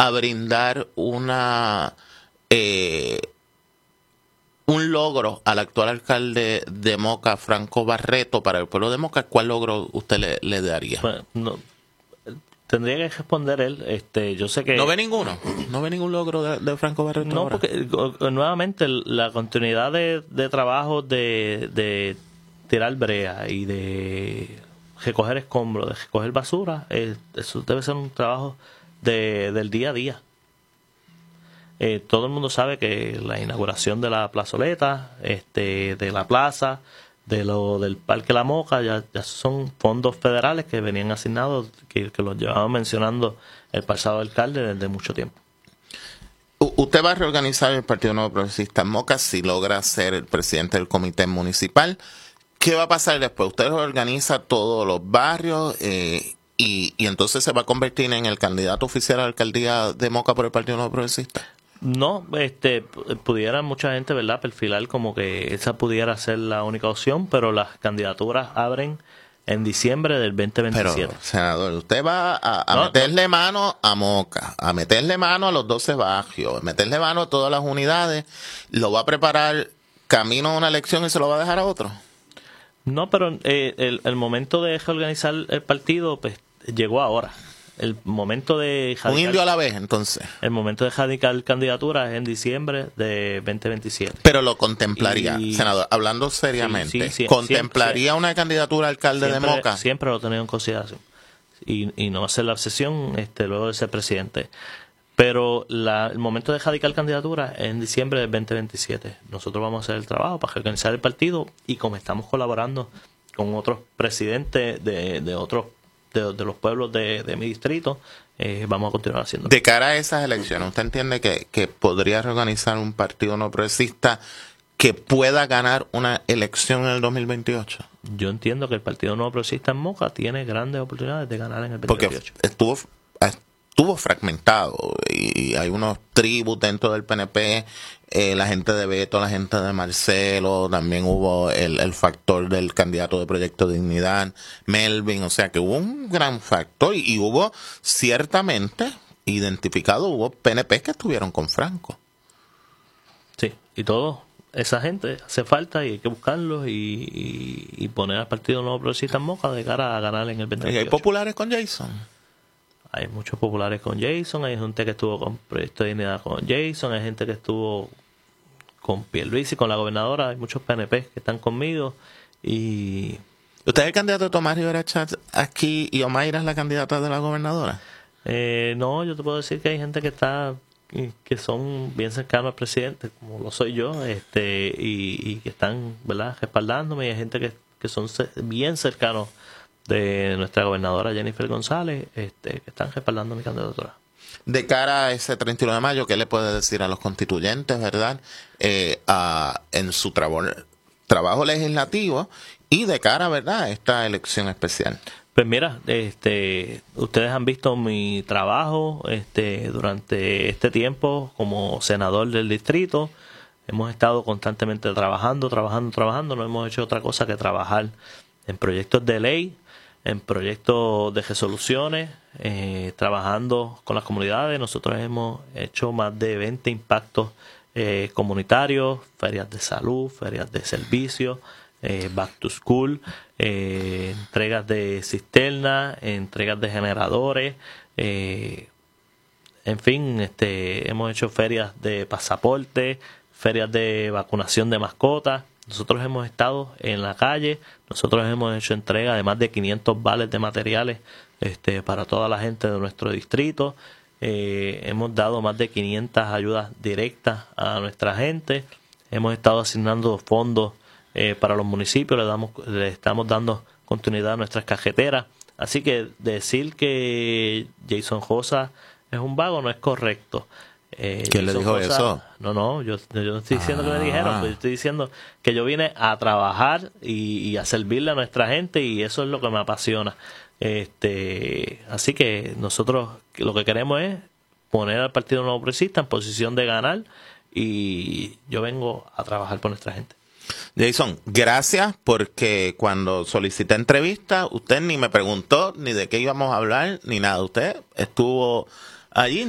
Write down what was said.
a brindar un logro al actual alcalde de Moca, Franco Barreto, para el pueblo de Moca, ¿cuál logro usted le daría? Bueno, no, tendría que responder él. Yo sé que... ¿No ve ninguno? ¿No ve ningún logro de Franco Barreto? No, ahora? porque nuevamente la continuidad de trabajo de tirar brea y de recoger escombros, de recoger basura, eso debe ser un trabajo del día a día. Todo el mundo sabe que la inauguración de la plazoleta, de la plaza, del Parque La Moca, ya son fondos federales que venían asignados, que los llevaba mencionando el pasado alcalde desde mucho tiempo. Usted va a reorganizar el Partido Nuevo Progresista en Moca si logra ser el presidente del comité municipal. ¿Qué va a pasar después? Usted organiza todos los barrios y entonces se va a convertir en el candidato oficial a la alcaldía de Moca por el Partido Nuevo Progresista. No, pudiera mucha gente, ¿verdad?, perfilar como que esa pudiera ser la única opción, pero las candidaturas abren en diciembre del 2027. Pero, senador, usted va a meterle mano a Moca, a meterle mano a los 12 barrios, a meterle mano a todas las unidades, lo va a preparar camino a una elección y se lo va a dejar a otro. No, pero el momento de reorganizar el partido pues llegó ahora. El momento de un indio a la vez, entonces. El momento de radicar candidaturas es en diciembre de 2027. Pero lo contemplaría, senador, hablando seriamente. Sí, ¿Contemplaría una candidatura a alcalde de Moca? Siempre lo he tenido en consideración. Y no hacer la obsesión luego de ser presidente. Pero el momento de radicar candidatura es en diciembre del 2027. Nosotros vamos a hacer el trabajo para organizar el partido y como estamos colaborando con otros presidentes de los pueblos de mi distrito, vamos a continuar haciendo. De cara a esas elecciones, ¿usted entiende que podría reorganizar un partido no progresista que pueda ganar una elección en el 2028? Yo entiendo que el Partido Nuevo Progresista en Moca tiene grandes oportunidades de ganar en el 2028. Porque estuvo fragmentado y hay unos tribus dentro del PNP, la gente de Beto, la gente de Marcelo, también hubo el factor del candidato de Proyecto Dignidad, Melvin, o sea que hubo un gran factor y hubo ciertamente identificado, hubo PNP que estuvieron con Franco. Sí, y toda esa gente hace falta y hay que buscarlos y poner al Partido Nuevo Progresista en Moca de cara a ganar en el 2028. ¿Y hay populares con Jason? Hay muchos populares con Jason, hay gente que estuvo con Proyecto de Dignidad con Jason, hay gente que estuvo con Pierluisi, con la gobernadora, hay muchos PNP que están conmigo y... ¿Usted es el candidato de Tomás Rivera Chatz aquí y Omaira es la candidata de la gobernadora? No, yo te puedo decir que hay gente que son bien cercanos al presidente, como lo soy yo, y que están, ¿verdad?, respaldándome, y hay gente que son bien cercanos de nuestra gobernadora Jennifer González, que están respaldando mi candidatura. De cara a ese 31 de mayo, ¿qué le puede decir a los constituyentes, verdad, en su trabajo legislativo y de cara, verdad, a esta elección especial? Pues mira, ustedes han visto mi trabajo durante este tiempo como senador del distrito. Hemos estado constantemente trabajando, no hemos hecho otra cosa que trabajar en proyectos de ley, en proyectos de resoluciones, trabajando con las comunidades. Nosotros hemos hecho más de 20 impactos comunitarios, ferias de salud, ferias de servicios, back to school, entregas de cisternas, entregas de generadores, en fin, hemos hecho ferias de pasaporte, ferias de vacunación de mascotas. Nosotros hemos estado en la calle, nosotros hemos hecho entrega de más de 500 vales de materiales para toda la gente de nuestro distrito. Hemos dado más de 500 ayudas directas a nuestra gente. Hemos estado asignando fondos para los municipios, le estamos dando continuidad a nuestras cajeteras. Así que decir que Jason Josa es un vago no es correcto. ¿Quién le dijo eso? No, yo no estoy diciendo que me dijeron, pues yo estoy diciendo que yo vine a trabajar y a servirle a nuestra gente, y eso es lo que me apasiona. Así que nosotros lo que queremos es poner al Partido Nuevo Progresista en posición de ganar, y yo vengo a trabajar por nuestra gente. Jason, gracias, porque cuando solicité entrevista, usted ni me preguntó ni de qué íbamos a hablar, ni nada. Usted estuvo allí.